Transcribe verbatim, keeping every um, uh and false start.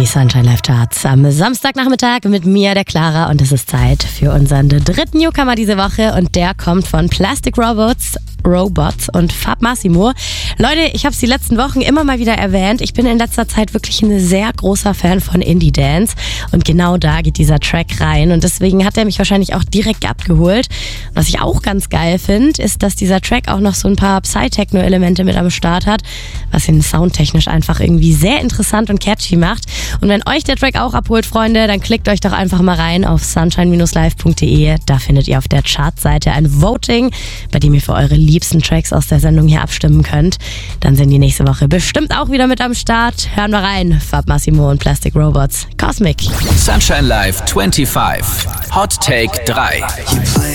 Die Sunshine Live Charts am Samstagnachmittag mit mir, der Clara, und es ist Zeit für unseren dritten Newcomer diese Woche und der kommt von Plastic Robots, Robots und Fab Massimo. Leute, ich habe es die letzten Wochen immer mal wieder erwähnt, ich bin in letzter Zeit wirklich ein sehr großer Fan von Indie Dance und genau da geht dieser Track rein und deswegen hat er mich wahrscheinlich auch direkt abgeholt. Was ich auch ganz geil finde, ist, dass dieser Track auch noch so ein paar Psy-Techno-Elemente mit am Start hat, was ihn soundtechnisch einfach irgendwie sehr interessant und catchy macht. Und wenn euch der Track auch abholt, Freunde, dann klickt euch doch einfach mal rein auf sunshine dash live punkt de. Da findet ihr auf der Chartseite ein Voting, bei dem ihr für eure liebsten Tracks aus der Sendung hier abstimmen könnt. Dann sind die nächste Woche bestimmt auch wieder mit am Start. Hören wir rein. Fab Massimo und Plastic Robots. Cosmic. Sunshine Live fünfundzwanzig. Hot Take drei.